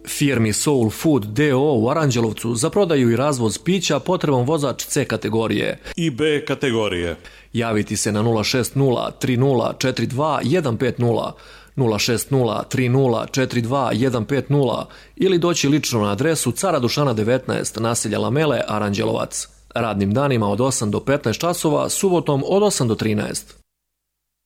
Firmi Soul Food D.O. u Aranđelovcu za prodaju i razvoz pića potreban vozač C kategorije i B kategorije. Javiti se na 060 3042 150, 060 3042 150 ili doći lično na adresu Cara Dušana 19, naselja Lamele, Aranđelovac. Radnim danima od 8 do 15 časova, subotom od 8 do 13.